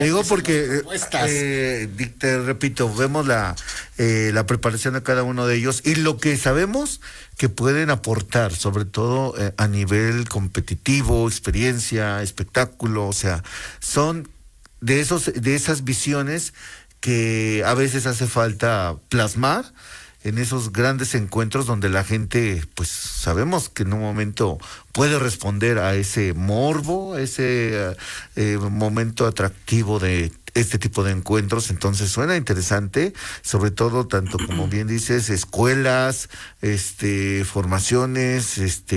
Digo porque, propuestas. te repito, vemos la preparación de cada uno de ellos y lo que sabemos que pueden aportar, sobre todo a nivel competitivo, experiencia, espectáculo, o sea, son de esas visiones que a veces hace falta plasmar en esos grandes encuentros donde la gente, pues sabemos que en un momento puede responder a ese morbo, a ese momento atractivo de este tipo de encuentros. Entonces suena interesante, sobre todo tanto como bien dices, escuelas, formaciones,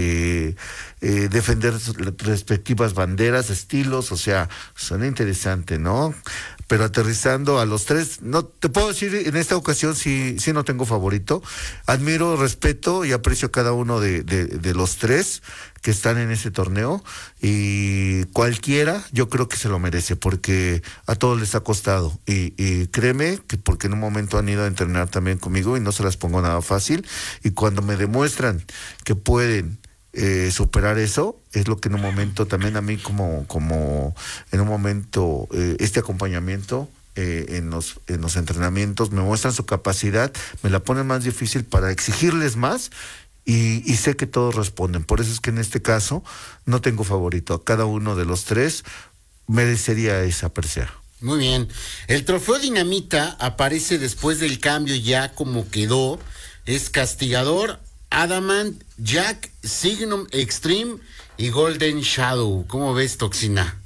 defender sus respectivas banderas, estilos, o sea, suena interesante, ¿no? Pero aterrizando a los tres, no te puedo decir en esta ocasión sí no tengo favorito. Admiro, respeto y aprecio a cada uno de los tres que están en ese torneo y cualquiera yo creo que se lo merece porque a todos les ha costado y créeme que porque en un momento han ido a entrenar también conmigo y no se las pongo nada fácil y cuando me demuestran que pueden superar eso es lo que en un momento también a mí como en un momento este acompañamiento en los entrenamientos me muestran su capacidad, me la ponen más difícil para exigirles más y sé que todos responden, por eso es que en este caso no tengo favorito, a cada uno de los tres merecería esa presea. Muy bien, el trofeo Dinamita aparece después del cambio ya como quedó, es Castigador, Adamant, Jack, Signum Extreme y Golden Shadow. ¿Cómo ves, Toxina?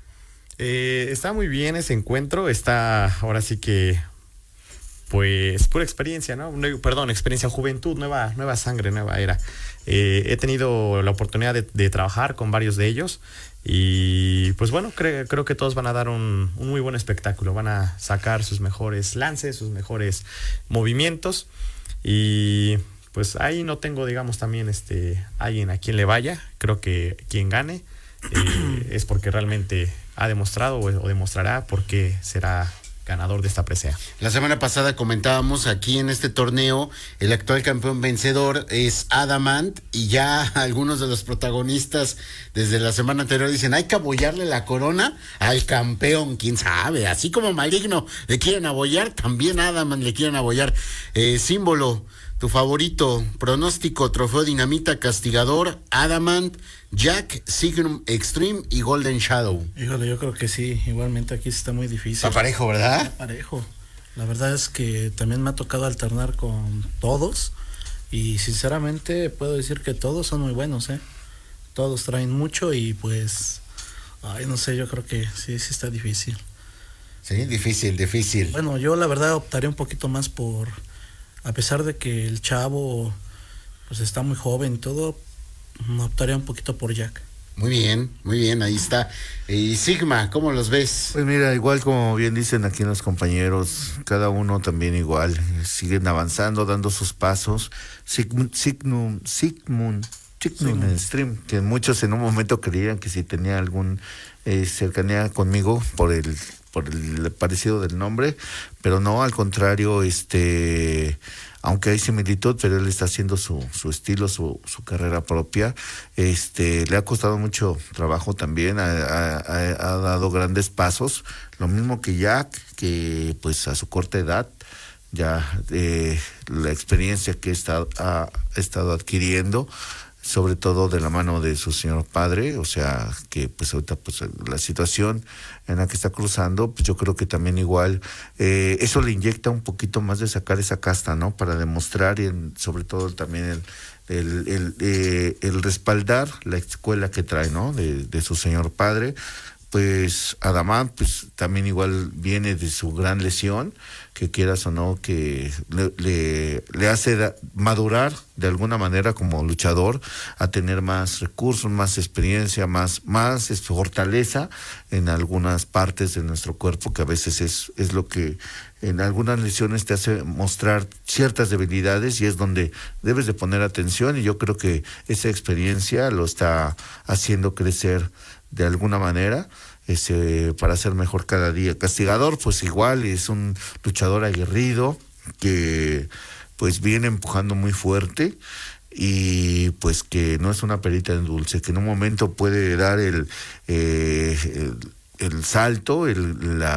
Está muy bien ese encuentro. Está ahora sí que, pues, pura experiencia, ¿no? Perdón, experiencia, juventud, nueva sangre, nueva era. He tenido la oportunidad de trabajar con varios de ellos y, pues bueno, creo que todos van a dar un muy buen espectáculo. Van a sacar sus mejores lances, sus mejores movimientos y... pues ahí no tengo, digamos, también alguien a quien le vaya. Creo que quien gane es porque realmente ha demostrado o demostrará por qué será ganador de esta presea. La semana pasada comentábamos aquí en este torneo, el actual campeón vencedor es Adamant y ya algunos de los protagonistas desde la semana anterior dicen hay que abollarle la corona al campeón, quién sabe, así como Maligno le quieren abollar, también a Adamant le quieren abollar. Símbolo, tu favorito, pronóstico, trofeo Dinamita, Castigador, Adamant, Jack, Signum Extreme y Golden Shadow. Híjole, yo creo que sí, igualmente aquí está muy difícil. Está parejo, ¿verdad? Está parejo. La verdad es que también me ha tocado alternar con todos y sinceramente puedo decir que todos son muy buenos, Todos traen mucho y pues, no sé, yo creo que sí está difícil. Sí, difícil. Bueno, yo la verdad optaría un poquito más por, a pesar de que el chavo pues está muy joven y todo, optaría un poquito por Jack. Muy bien, ahí está. Y Sigma, ¿cómo los ves? Pues mira, igual como bien dicen aquí los compañeros, cada uno también igual, siguen avanzando, dando sus pasos. Signum Extreme, que muchos en un momento creían que si tenía algún cercanía conmigo por el parecido del nombre, pero no, al contrario, aunque hay similitud, pero él está haciendo su estilo, su carrera propia. Le ha costado mucho trabajo también, ha dado grandes pasos, lo mismo que Jack, que pues a su corta edad ya la experiencia que ha estado adquiriendo, sobre todo de la mano de su señor padre, o sea, que pues ahorita pues la situación en la que está cruzando, pues yo creo que también igual eso le inyecta un poquito más de sacar esa casta, ¿no? Para demostrar y sobre todo también el respaldar la escuela que trae, ¿no? De su señor padre. Pues Adamant pues también igual viene de su gran lesión, que quieras o no, que le hace madurar de alguna manera como luchador, a tener más recursos, más experiencia, más fortaleza en algunas partes de nuestro cuerpo, que a veces es lo que en algunas lesiones te hace mostrar ciertas debilidades y es donde debes de poner atención, y yo creo que esa experiencia lo está haciendo crecer de alguna manera, para ser mejor cada día. Castigador, pues igual, es un luchador aguerrido que pues viene empujando muy fuerte y pues que no es una perita en dulce, que en un momento puede dar el salto, la